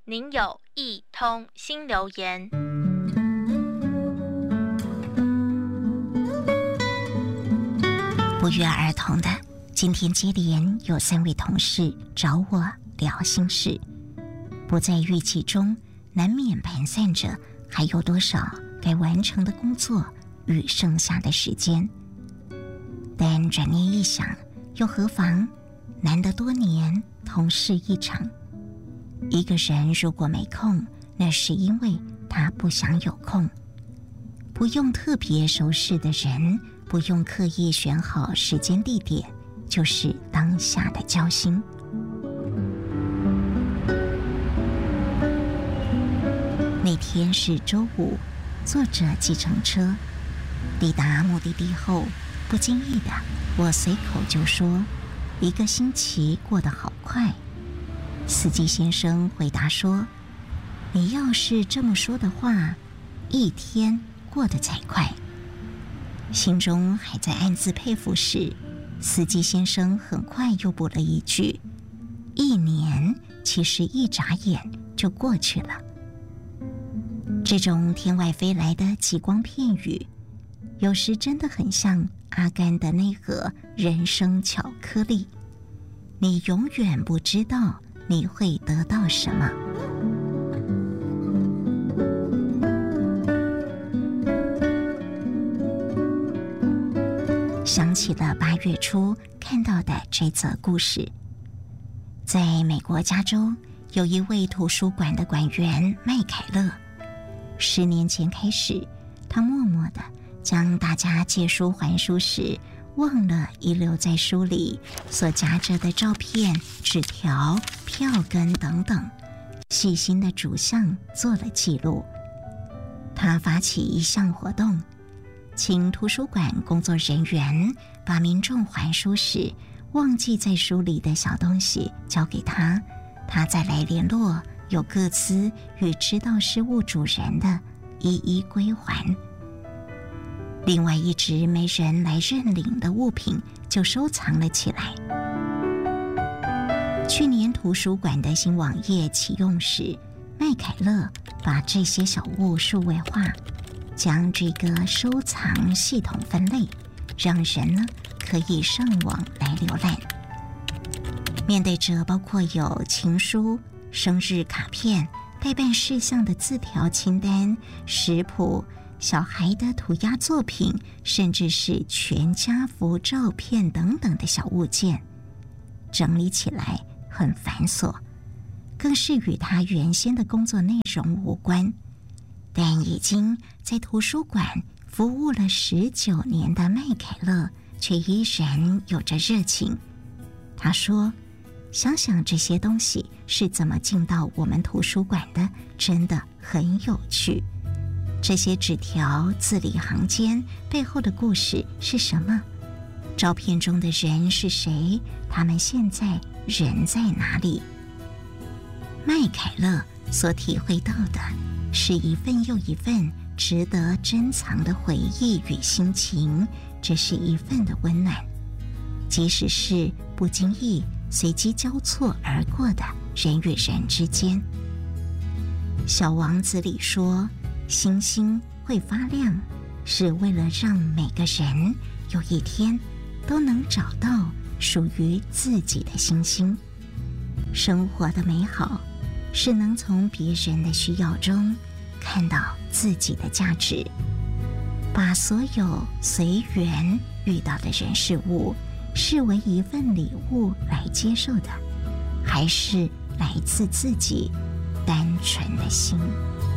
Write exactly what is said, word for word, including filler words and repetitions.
您有一通新留言。 不约而同的，今天接连有三位同事找我聊心事，不在预期中，难免盘算着还有多少该完成的工作与剩下的时间。但转念一想，又何妨？难得多年同事一场。一个人如果没空，那是因为他不想有空。不用特别熟识的人，不用刻意选好时间地点，就是当下的交心。那天是周五，坐着计程车抵达目的地后，不经意的我随口就说，一个星期过得好快。司机先生回答说，你要是这么说的话，一天过得才快。心中还在暗自佩服时，司机先生很快又补了一句，一年其实一眨眼就过去了。这种天外飞来的极光片语，有时真的很像阿甘的那盒人生巧克力，你永远不知道你会得到什么。想起了八月初看到的这则故事。在美国加州，有一位图书馆的馆员麦凯勒，十年前开始，他默默地将大家借书还书时忘了遗留在书里所夹着的照片、纸条、票根等等，细心的逐项做了记录。他发起一项活动，请图书馆工作人员把民众还书时忘记在书里的小东西交给他，他再来联络有个资与知道失物主人的，一一归还。另外一直没人来认领的物品就收藏了起来。去年图书馆的新网页启用时，麦凯勒把这些小物数位化，将这个收藏系统分类，让人呢可以上网来浏览。面对着包括有情书、生日卡片、待办事项的字条清单、食谱、小孩的涂鸦作品，甚至是全家福照片等等的小物件，整理起来很繁琐，更是与他原先的工作内容无关。但已经在图书馆服务了十九年的麦凯勒，却依然有着热情。他说，想想这些东西是怎么进到我们图书馆的，真的很有趣。这些纸条字里行间背后的故事是什么？照片中的人是谁？他们现在人在哪里？麦凯勒所体会到的是一份又一份值得珍藏的回忆与心情，这是一份的温暖，即使是不经意随机交错而过的人与人之间。小王子里说，星星会发亮，是为了让每个人有一天都能找到属于自己的星星。生活的美好是能从别人的需要中看到自己的价值，把所有随缘遇到的人事物视为一份礼物来接受的，还是来自自己单纯的心。